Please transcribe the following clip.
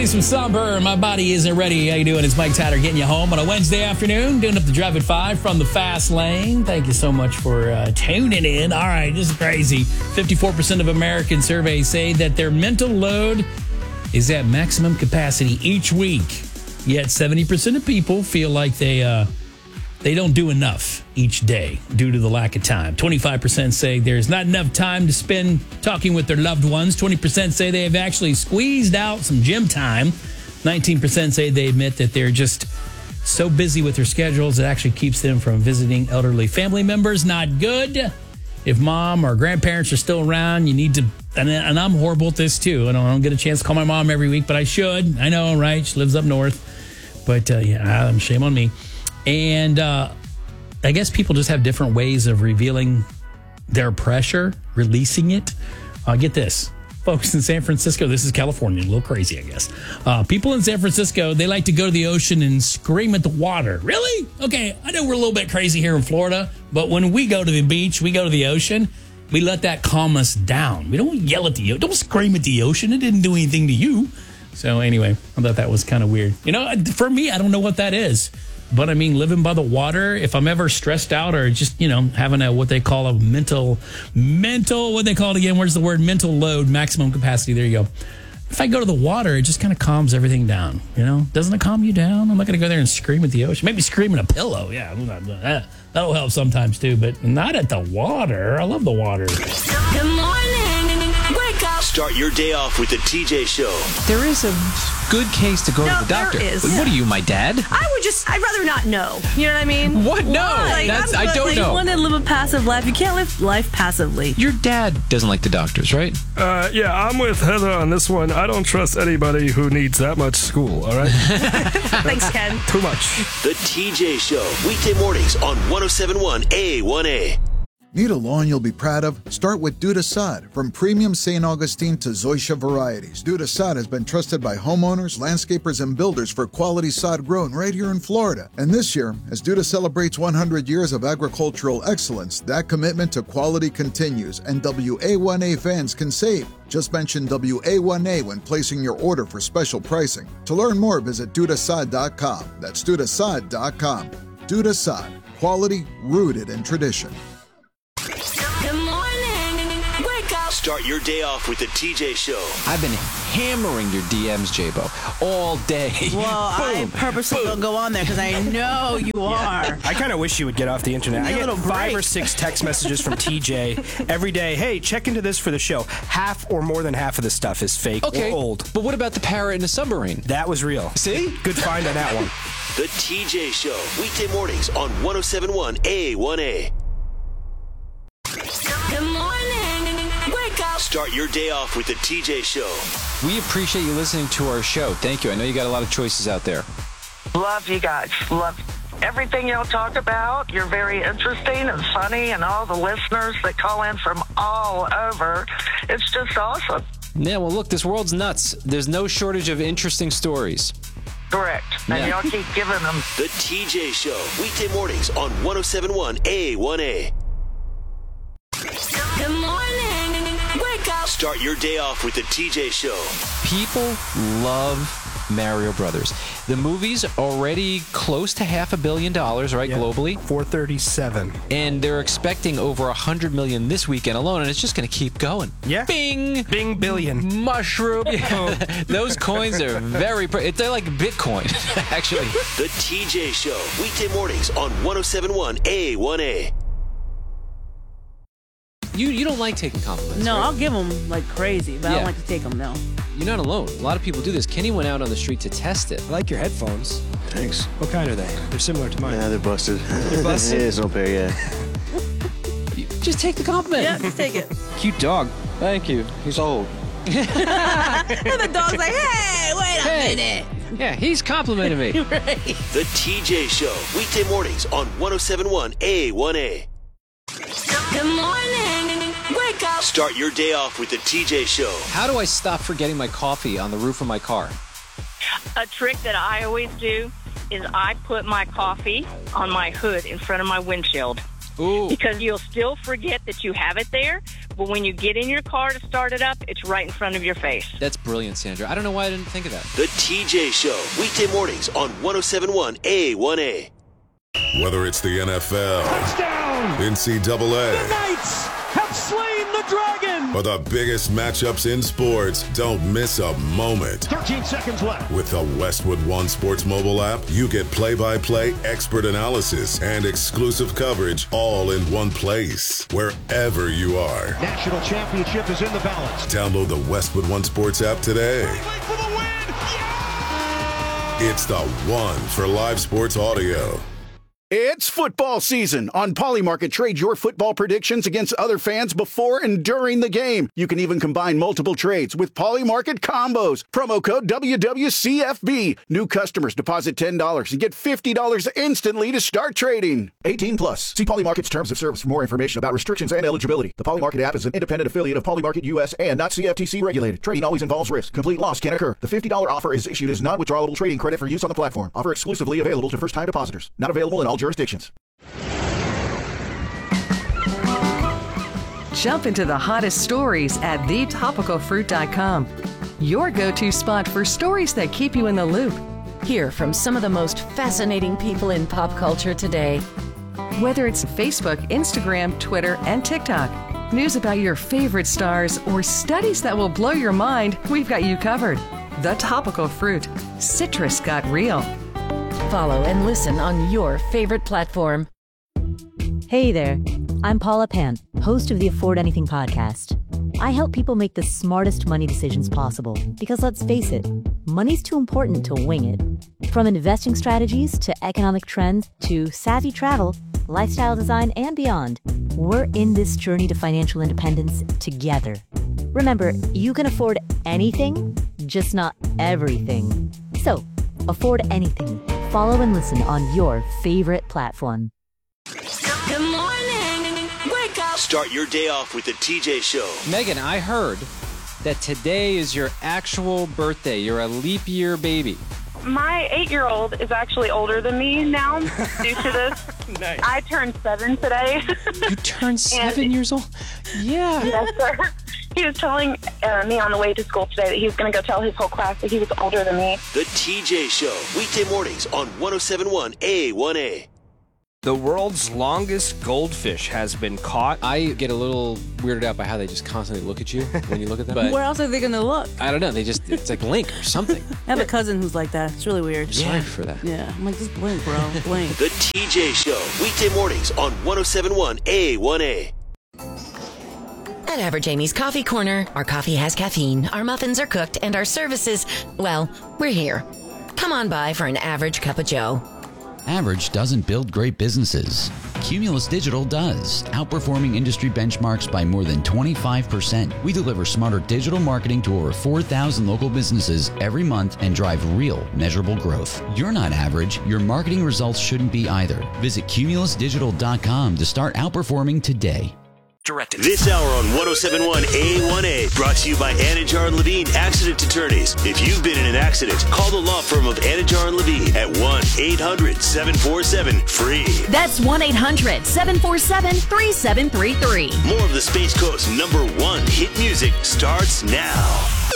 some sunburn. My body isn't ready. How you doing? It's Mike Tyler getting you home on a Wednesday afternoon, doing up the drive at 5 from the fast lane. Thank you so much for tuning in. All right, this is crazy. 54% of American surveys say that their mental load is at maximum capacity each week. Yet 70% of people feel like they don't do enough each day due to the lack of time. 25% say there's not enough time to spend talking with their loved ones. 20% say they have actually squeezed out some gym time. 19% say they admit that they're just so busy with their schedules it actually keeps them from visiting elderly family members. Not good. If mom or grandparents are still around, you need to, and I'm horrible at this too. I don't get a chance to call my mom every week, but I should. I know, right? She lives up north. But yeah, shame on me. And I guess people just have different ways of revealing their pressure, releasing it. Get this. Folks in San Francisco, this is California, a little crazy, I guess. People in San Francisco, they like to go to the ocean and scream at the water. Really? Okay, I know we're a little bit crazy here in Florida, but when we go to the beach, we go to the ocean, we let that calm us down. We don't yell at the ocean. Don't scream at the ocean. It didn't do anything to you. So anyway, I thought that was kind of weird. You know, for me, I don't know what that is. But I mean, living by the water, if I'm ever stressed out or just, having what they call a mental, what they call it again? Where's the word? Mental load, maximum capacity. There you go. If I go to the water, it just kind of calms everything down. Doesn't it calm you down? I'm not going to go there and scream at the ocean. Maybe scream at a pillow. Yeah, that'll help sometimes too, but not at the water. I love the water. Good morning. Wake up. Start your day off with the TJ Show. There is a good case to go to the doctor. There is. What are you, my dad? I'd rather not know. You know what I mean? What? No. I don't know. You want to live a passive life. You can't live life passively. Your dad doesn't like the doctors, right? Yeah, I'm with Heather on this one. I don't trust anybody who needs that much school, all right? Thanks, Ken. Too much. The TJ Show, weekday mornings on 107.1 A1A. Need a lawn you'll be proud of? Start with Duda Sod. From premium St. Augustine to Zoysia varieties, Duda Sod has been trusted by homeowners, landscapers, and builders for quality sod grown right here in Florida. And this year, as Duda celebrates 100 years of agricultural excellence, that commitment to quality continues, and WA1A fans can save. Just mention WA1A when placing your order for special pricing. To learn more, visit dudasod.com. That's dudasod.com. Duda Sod. Quality rooted in tradition. Good morning. Wake up. Start your day off with the TJ Show. I've been hammering your DMs, J-Bo, all day. Well, I purposely don't go on there because I know you are. I kind of wish you would get off the internet. I get 5 or 6 text messages from TJ every day. Hey, check into this for the show. Half or more than half of the stuff is fake or old. But what about the parrot in the submarine? That was real. See? Good find on that one. The TJ Show, weekday mornings on 107.1 A1A. Good morning. Wake up. Start your day off with the TJ Show. We appreciate you listening to our show. Thank you. I know you got a lot of choices out there. Love you guys. Love everything y'all talk about. You're very interesting and funny, and all the listeners that call in from all over. It's just awesome. Yeah, well, look, this world's nuts. There's no shortage of interesting stories. Correct. And y'all keep giving them. The TJ Show, weekday mornings on 107.1 A1A. Good morning. Wake up. Start your day off with the TJ Show. People love Mario Brothers. The movie's already close to $500 million, right, globally? 437. And they're expecting over 100 million this weekend alone, and it's just going to keep going. Yeah. Bing! Bing billion. Mushroom. Those coins are they're like Bitcoin, actually. The TJ Show, weekday mornings on 107.1 A1A. You don't like taking compliments, No, right? I'll give them like crazy, but I don't like to take them, no. You're not alone. A lot of people do this. Kenny went out on the street to test it. I like your headphones. Thanks. What kind are they? They're similar to mine. Yeah, they're busted. They're busted? It's no pair yet. Just take the compliment. Yeah, just take it. Cute dog. Thank you. He's old. And the dog's like, hey, wait a minute. Yeah, he's complimenting me. Right. The TJ Show, weekday mornings on 107.1 A1A. Good morning. Wake up. Start your day off with the TJ Show. How do I stop forgetting my coffee on the roof of my car? A trick that I always do is I put my coffee on my hood in front of my windshield. Ooh. Because you'll still forget that you have it there, but when you get in your car to start it up, it's right in front of your face. That's brilliant, Sandra. I don't know why I didn't think of that. The TJ Show, weekday mornings on 107.1 A1A. Whether it's the NFL, touchdown, NCAA, the Knights have slain the dragon, or the biggest matchups in sports, don't miss a moment. 13 seconds left. With the Westwood One Sports mobile app, you get play-by-play expert analysis and exclusive coverage all in one place, wherever you are. National championship is in the balance. Download the Westwood One Sports app today. For the win. Yeah! It's the one for live sports audio. It's football season. On Polymarket, trade your football predictions against other fans before and during the game. You can even combine multiple trades with Polymarket combos. Promo code WWCFB. New customers deposit $10 and get $50 instantly to start trading. 18 plus. See Polymarket's terms of service for more information about restrictions and eligibility. The Polymarket app is an independent affiliate of Polymarket US and not CFTC regulated. Trading always involves risk. Complete loss can occur. The $50 offer is issued as non-withdrawable trading credit for use on the platform. Offer exclusively available to first-time depositors. Not available in all jurisdictions. Jump into the hottest stories at thetopicalfruit.com. Your go-to spot for stories that keep you in the loop. Hear from some of the most fascinating people in pop culture today. Whether it's Facebook, Instagram, Twitter, and TikTok, news about your favorite stars, or studies that will blow your mind, we've got you covered. The Topical Fruit. Citrus got real. Follow and listen on your favorite platform. Hey there, I'm Paula Pant, host of the Afford Anything podcast. I help people make the smartest money decisions possible because let's face it, money's too important to wing it. From investing strategies to economic trends to savvy travel, lifestyle design, and beyond, we're in this journey to financial independence together. Remember, you can afford anything, just not everything. So, afford anything. Follow and listen on your favorite platform. Good morning. Wake up. Start your day off with the TJ Show. Megan, I heard that today is your actual birthday. You're a leap year baby. My 8-year-old is actually older than me now due to this. Nice. I turned 7 today. You turned 7 years old? Yeah. Yes, sir. He was telling me on the way to school today that he was going to go tell his whole class that he was older than me. The TJ Show, weekday mornings on 107.1 A1A. The world's longest goldfish has been caught. I get a little weirded out by how they just constantly look at you when you look at them. But where else are they going to look? I don't know. It's like blink or something. I have a cousin who's like that. It's really weird. Sorry for that. Yeah. I'm like, just blink, bro. Blink. The TJ Show, weekday mornings on 107.1 A1A. At Average Amy's Coffee Corner, our coffee has caffeine, our muffins are cooked, and our services, well, we're here. Come on by for an average cup of joe. Average doesn't build great businesses. Cumulus Digital does, outperforming industry benchmarks by more than 25%. We deliver smarter digital marketing to over 4,000 local businesses every month and drive real, measurable growth. You're not average. Your marketing results shouldn't be either. Visit cumulusdigital.com to start outperforming today. Directed. This hour on 107.1 A1A, brought to you by Anajar and Levine Accident Attorneys. If you've been in an accident, call the law firm of Anajar and Levine at 1-800-747-FREE. That's 1-800-747-3733. More of the Space Coast's #1 hit music starts now.